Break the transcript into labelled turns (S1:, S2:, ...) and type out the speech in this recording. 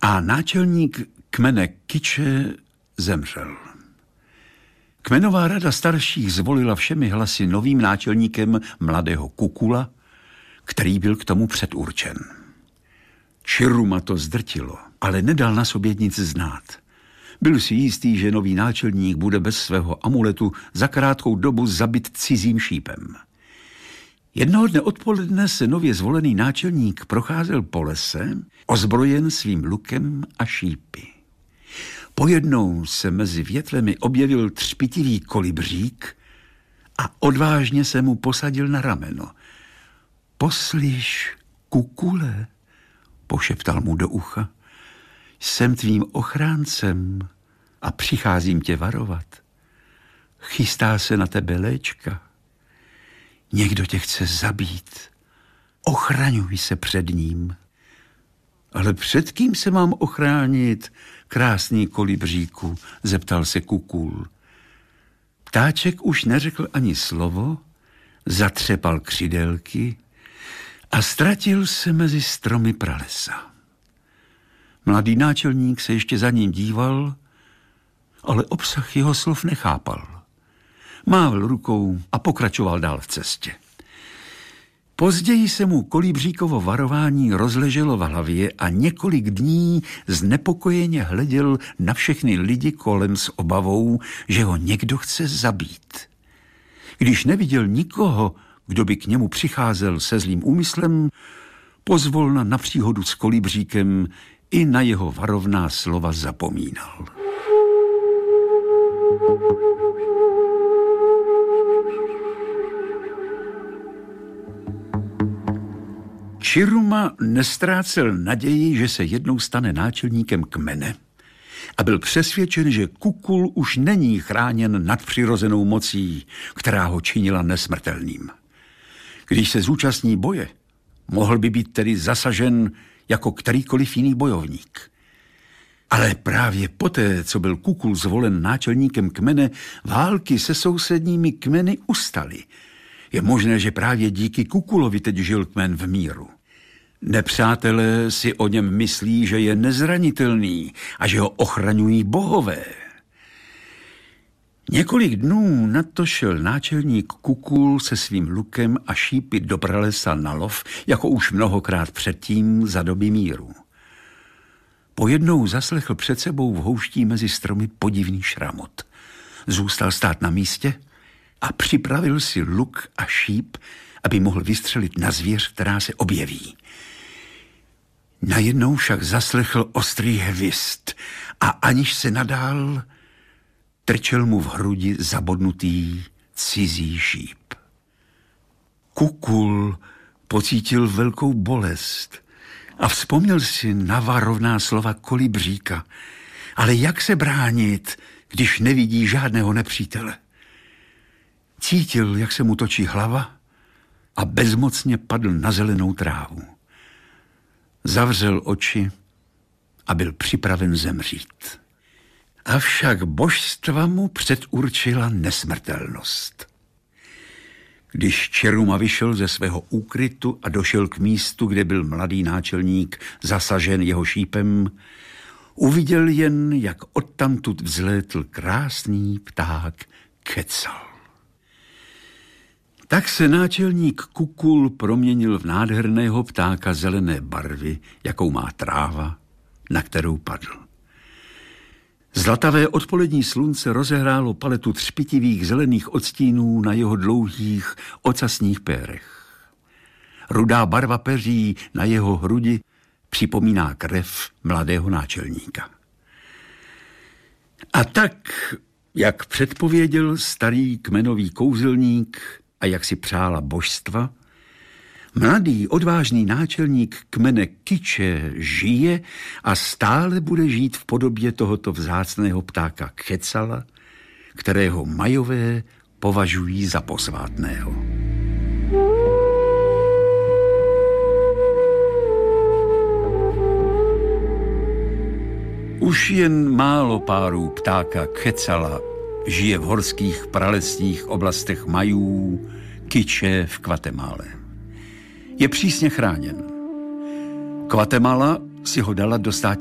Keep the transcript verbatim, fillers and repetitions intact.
S1: A náčelník kmene Kiče zemřel. Kmenová rada starších zvolila všemi hlasy novým náčelníkem mladého Kukula, který byl k tomu předurčen. Čiruma to zdrtilo, ale nedal na sobě nic znát. Byl si jistý, že nový náčelník bude bez svého amuletu za krátkou dobu zabit cizím šípem. Jednoho dne odpoledne se nově zvolený náčelník procházel po lese, ozbrojen svým lukem a šípy. Pojednou se mezi větvemi objevil třpitivý kolibřík a odvážně se mu posadil na rameno. Poslyš, Kukule, pošeptal mu do ucha, jsem tvým ochráncem a přicházím tě varovat. Chystá se na tebe léčka. Někdo tě chce zabít. Ochraňuj se před ním. Ale před kým se mám ochránit, krásný kolibříku, zeptal se Kukul. Ptáček už neřekl ani slovo, zatřepal křidélky a ztratil se mezi stromy pralesa. Mladý náčelník se ještě za ním díval, ale obsah jeho slov nechápal. Mával rukou a pokračoval dál v cestě. Později se mu kolibříkovo varování rozleželo v hlavě a několik dní znepokojeně hleděl na všechny lidi kolem s obavou, že ho někdo chce zabít. Když neviděl nikoho, kdo by k němu přicházel se zlým úmyslem, pozvolna na příhodu s kolibříkem i na jeho varovná slova zapomínal. Čiruma nestrácel naději, že se jednou stane náčelníkem kmene a byl přesvědčen, že Kukul už není chráněn nadpřirozenou mocí, která ho činila nesmrtelným. Když se zúčastní boje, mohl by být tedy zasažen jako kterýkoliv jiný bojovník. Ale právě poté, co byl Kukul zvolen náčelníkem kmene, války se sousedními kmeny ustaly. Je možné, že právě díky Kukulovi teď žil kmen v míru. Nepřátelé si o něm myslí, že je nezranitelný a že ho ochraňují bohové. Několik dnů na to šel náčelník Kukul se svým lukem a šípy do pralesa na lov, jako už mnohokrát předtím za doby míru. Pojednou zaslechl před sebou v houští mezi stromy podivný šramot. Zůstal stát na místě a připravil si luk a šíp, aby mohl vystřelit na zvěř, která se objeví. Najednou však zaslechl ostrý hvist a aniž se nadál, trčel mu v hrudi zabodnutý cizí šíp. Kukul pocítil velkou bolest a vzpomněl si na varovná slova kolibříka. Ale jak se bránit, když nevidí žádného nepřítele? Cítil, jak se mu točí hlava a bezmocně padl na zelenou trávu. Zavřel oči a byl připraven zemřít. Avšak božstva mu předurčila nesmrtelnost. Když Čiruma vyšel ze svého úkrytu a došel k místu, kde byl mladý náčelník zasažen jeho šípem, uviděl jen, jak odtamtud vzlétl krásný pták Kecal. Tak se náčelník Kukul proměnil v nádherného ptáka zelené barvy, jakou má tráva, na kterou padl. Zlatavé odpolední slunce rozehrálo paletu třpitivých zelených odstínů na jeho dlouhých ocasních pérech. Rudá barva peří na jeho hrudi připomíná krev mladého náčelníka. A tak, jak předpověděl starý kmenový kouzelník a jak si přála božstva, mladý odvážný náčelník kmene Kiče žije a stále bude žít v podobě tohoto vzácného ptáka Kecala, kterého Majové považují za posvátného. Už jen málo párů ptáka Kecala žije v horských pralesních oblastech Majů, Kiče v Guatemale. Je přísně chráněn. Guatemala si ho dala do státní